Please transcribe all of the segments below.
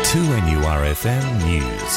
2NURFM News.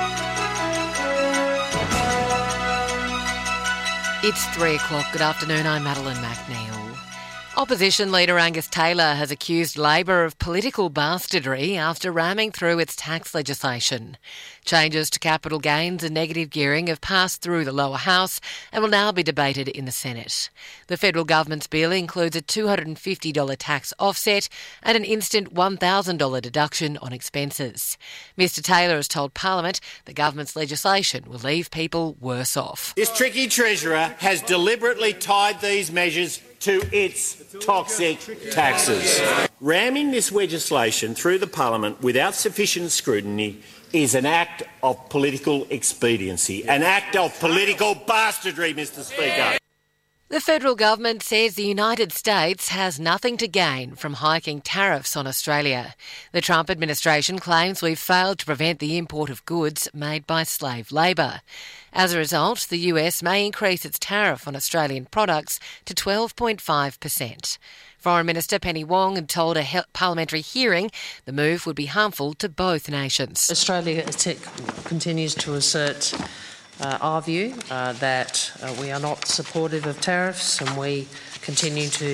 It's 3 o'clock. Good afternoon, I'm Madeline McNeil. Opposition leader Angus Taylor has accused Labor of political bastardry after ramming through its tax legislation. Changes to capital gains and negative gearing have passed through the lower house and will now be debated in the Senate. The federal government's bill includes a $250 tax offset and an instant $1,000 deduction on expenses. Mr Taylor has told Parliament the government's legislation will leave people worse off. This tricky Treasurer has deliberately tied these measures to its toxic taxes. Ramming this legislation through the Parliament without sufficient scrutiny is an act of political expediency, an act of political bastardry, Mr Speaker. The federal government says the United States has nothing to gain from hiking tariffs on Australia. The Trump administration claims we've failed to prevent the import of goods made by slave labour. As a result, the US may increase its tariff on Australian products to 12.5%. Foreign Minister Penny Wong had told a parliamentary hearing the move would be harmful to both nations. Australia continues to assert our view that we are not supportive of tariffs, and we continue to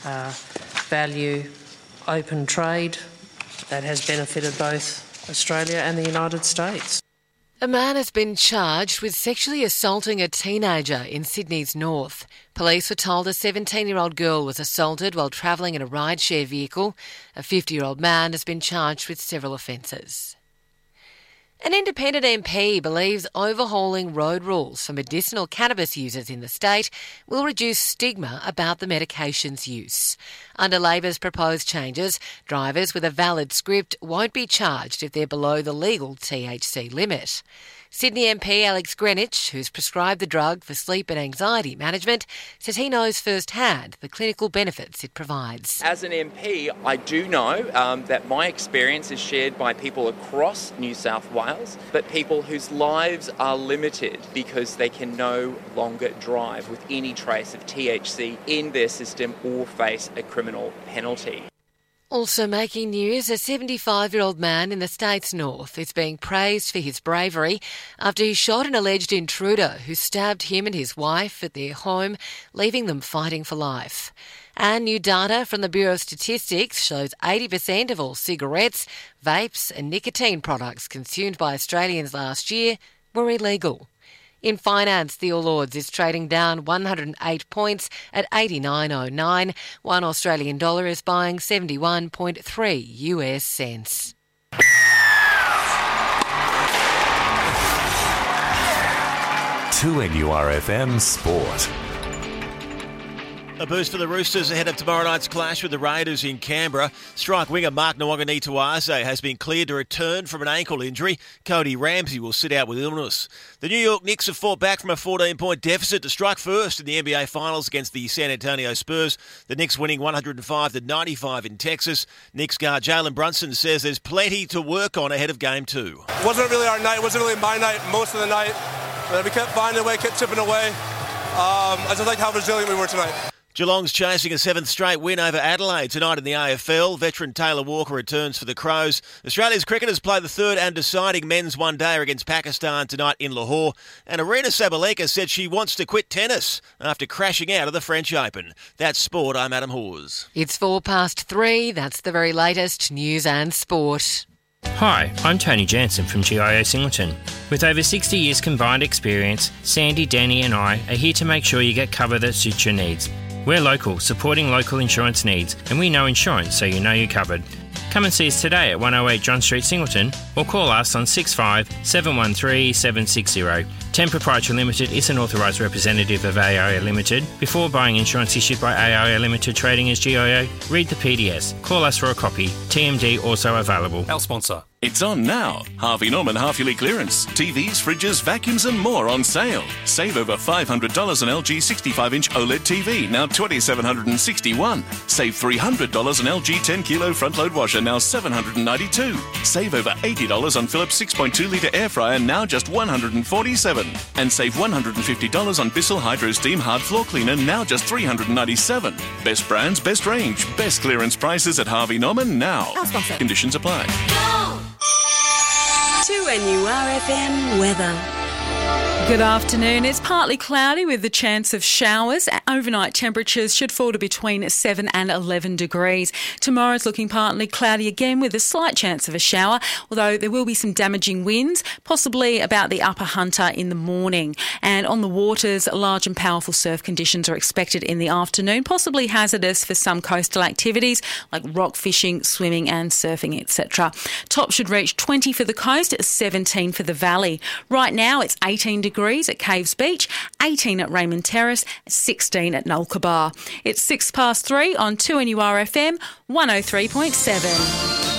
value open trade that has benefited both Australia and the United States. A man has been charged with sexually assaulting a teenager in Sydney's north. Police were told a 17-year-old girl was assaulted while travelling in a rideshare vehicle. A 50-year-old man has been charged with several offences. An independent MP believes overhauling road rules for medicinal cannabis users in the state will reduce stigma about the medication's use. Under Labor's proposed changes, drivers with a valid script won't be charged if they're below the legal THC limit. Sydney MP Alex Greenwich, who's prescribed the drug for sleep and anxiety management, says he knows firsthand the clinical benefits it provides. As an MP, I do know that my experience is shared by people across New South Wales, but people whose lives are limited because they can no longer drive with any trace of THC in their system or face a criminal penalty. Also making news, a 75-year-old man in the state's north is being praised for his bravery after he shot an alleged intruder who stabbed him and his wife at their home, leaving them fighting for life. And new data from the Bureau of Statistics shows 80% of all cigarettes, vapes and nicotine products consumed by Australians last year were illegal. In finance, the All Ords is trading down 108 points at 89.09. $1 Australian dollar is buying 71.3 US cents. To NURFM Sport. A boost for the Roosters ahead of tomorrow night's clash with the Raiders in Canberra. Strike winger Mark Nwagani-Tuase has been cleared to return from an ankle injury. Cody Ramsey will sit out with illness. The New York Knicks have fought back from a 14-point deficit to strike first in the NBA Finals against the San Antonio Spurs. The Knicks winning 105-95 in Texas. Knicks guard Jalen Brunson says there's plenty to work on ahead of Game 2. It wasn't really our night. It wasn't really my night most of the night. But we kept finding a way, kept chipping away. I just like how resilient we were tonight. Geelong's chasing a 7th straight win over Adelaide tonight in the AFL. Veteran Taylor Walker returns for the Crows. Australia's cricketers play the third and deciding men's one-dayer against Pakistan tonight in Lahore. And Aryna Sabalenka said she wants to quit tennis after crashing out of the French Open. That's sport. I'm Adam Hawes. It's 3:04. That's the very latest news and sport. Hi, I'm Tony Jansen from GIO Singleton. With over 60 years combined experience, Sandy, Danny and I are here to make sure you get cover that suits your needs. We're local, supporting local insurance needs, and we know insurance so you know you're covered. Come and see us today at 108 John Street, Singleton, or call us on 65 713 760. Ten Proprietary Limited is an authorised representative of AIA Limited. Before buying insurance issued by AIA Limited trading as GIO, read the PDS. Call us for a copy. TMD also available. Our sponsor. It's on now. Harvey Norman half-yearly clearance. TVs, fridges, vacuums and more on sale. Save over $500 on LG 65-inch OLED TV, now $2,761. Save $300 on LG 10-kilo front-load washer, now $792. Save over $80 on Philips 6.2-litre air fryer, now just $147. And save $150 on Bissell Hydro Steam Hard Floor Cleaner, now just $397. Best brands, best range, best clearance prices at Harvey Norman now. Conditions apply. Go! 2NURFM weather. Good afternoon. It's partly cloudy with the chance of showers. Overnight temperatures should fall to between 7 and 11 degrees. Tomorrow's looking partly cloudy again with a slight chance of a shower, although there will be some damaging winds, possibly about the Upper Hunter in the morning. And on the waters, large and powerful surf conditions are expected in the afternoon, possibly hazardous for some coastal activities like rock fishing, swimming and surfing, etc. Top should reach 20 for the coast, 17 for the valley. Right now it's 18 degrees at Caves Beach, 18 at Raymond Terrace, 16 at Nulkabar. It's 3:06 on 2NURFM 103.7.